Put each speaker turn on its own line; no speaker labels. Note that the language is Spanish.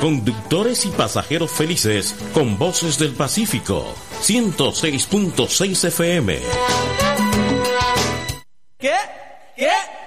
Conductores y pasajeros felices con Voces del Pacífico. 106.6 FM.